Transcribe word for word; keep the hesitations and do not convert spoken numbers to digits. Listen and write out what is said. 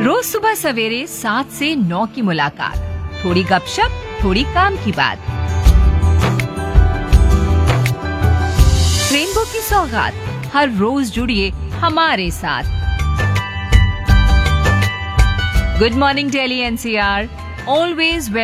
रोज सुबह सवेरे सात से नौ की मुलाकात, थोड़ी गपशप, थोड़ी काम की बात। रेनबो की सौगात, हर रोज जुड़िए हमारे साथ। Good morning Delhi N C R, always